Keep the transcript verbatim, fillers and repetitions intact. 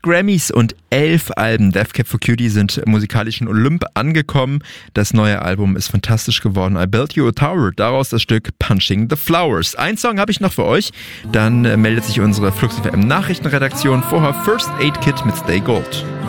Acht Grammys und elf Alben. Death Cab for Cutie sind im musikalischen Olymp angekommen. Das neue Album ist fantastisch geworden. I Built You a Tower. Daraus das Stück Punching the Flowers. Ein Song habe ich noch für euch. Dann äh, meldet sich unsere Flux F M Nachrichtenredaktion. Vorher First Aid Kit mit Stay Gold.